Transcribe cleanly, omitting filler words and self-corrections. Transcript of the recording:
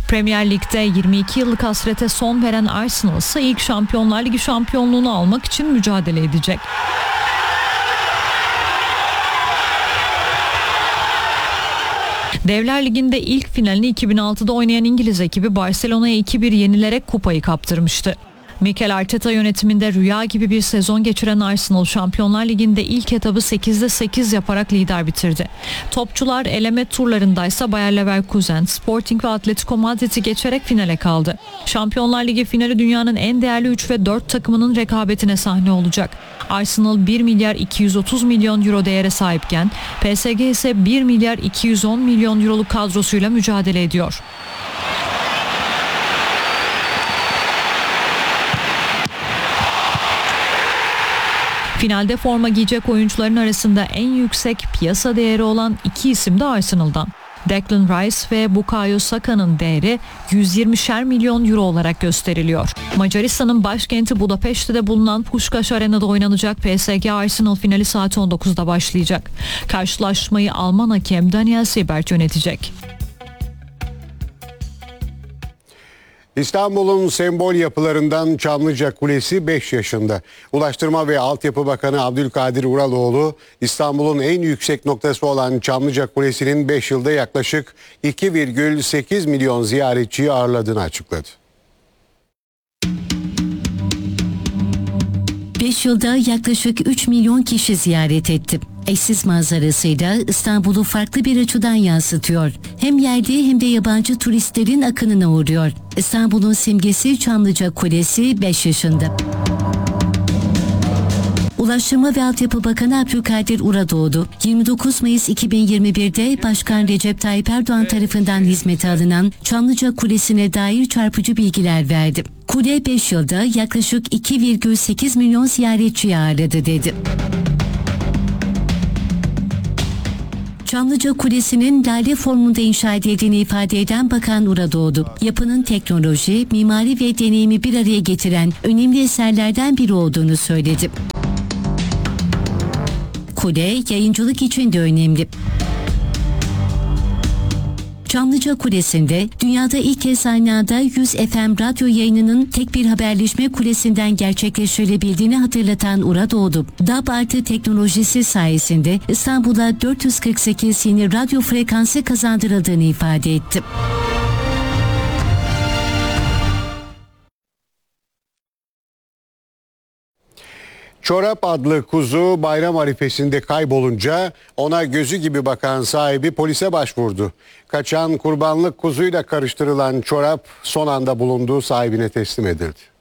Premier Lig'de 22 yıllık hasrete son veren Arsenal ise ilk Şampiyonlar Ligi şampiyonluğunu almak için mücadele edecek. Devler Ligi'nde ilk finalini 2006'da oynayan İngiliz ekibi Barcelona'ya 2-1 yenilerek kupayı kaptırmıştı. Mikel Arteta yönetiminde rüya gibi bir sezon geçiren Arsenal Şampiyonlar Ligi'nde ilk etabı 8'de 8 yaparak lider bitirdi. Topçular eleme turlarındaysa Bayer Leverkusen, Sporting ve Atletico Madrid'i geçerek finale kaldı. Şampiyonlar Ligi finali dünyanın en değerli 3 ve 4 takımının rekabetine sahne olacak. Arsenal 1 milyar 230 milyon euro değere sahipken PSG ise 1 milyar 210 milyon euroluk kadrosuyla mücadele ediyor. Finalde forma giyecek oyuncuların arasında en yüksek piyasa değeri olan iki isim de Arsenal'dan. Declan Rice ve Bukayo Saka'nın değeri 120'şer milyon euro olarak gösteriliyor. Macaristan'ın başkenti Budapeşte'de bulunan Puskás Arena'da oynanacak PSG-Arsenal finali saat 19'da başlayacak. Karşılaşmayı Alman hakem Daniel Siebert yönetecek. İstanbul'un sembol yapılarından Çamlıca Kulesi 5 yaşında. Ulaştırma ve Altyapı Bakanı Abdülkadir Uraloğlu, İstanbul'un en yüksek noktası olan Çamlıca Kulesi'nin 5 yılda yaklaşık 2,8 milyon ziyaretçiyi ağırladığını açıkladı. 5 yılda yaklaşık 3 milyon kişi ziyaret etti. Eşsiz manzarasıyla İstanbul'u farklı bir açıdan yansıtıyor. Hem yerli hem de yabancı turistlerin akınına uğruyor. İstanbul'un simgesi Çamlıca Kulesi 5 yaşında. Ulaştırma ve Altyapı Bakanı Abdülkadir Uraloğlu, 29 Mayıs 2021'de Başkan Recep Tayyip Erdoğan tarafından hizmete alınan Çamlıca Kulesi'ne dair çarpıcı bilgiler verdi. Kule 5 yılda yaklaşık 2,8 milyon ziyaretçiyi ağırladı dedi. Çamlıca Kulesi'nin lale formunda inşa edildiğini ifade eden Bakan Uraloğlu, yapının teknoloji, mimari ve deneyimi bir araya getiren önemli eserlerden biri olduğunu söyledi. Kule, yayıncılık için de önemli. Çamlıca Kulesi'nde dünyada ilk kez aynı anda 100 FM radyo yayınının tek bir haberleşme kulesinden gerçekleştirilebildiğini hatırlatan Uraloğlu, DAB artı teknolojisi sayesinde İstanbul'a 448 yeni radyo frekansı kazandırıldığını ifade etti. Çorap adlı kuzu bayram arifesinde kaybolunca ona gözü gibi bakan sahibi polise başvurdu. Kaçan kurbanlık kuzuyla karıştırılan çorap son anda bulunduğu sahibine teslim edildi.